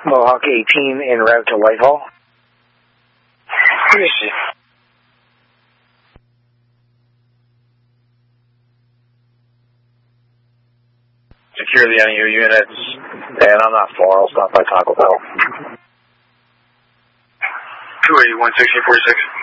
Mohawk 18 en route to Whitehall. Easy. Secure the NU units, and I'm not far. I'll stop by Taco Bell. 281, 1646.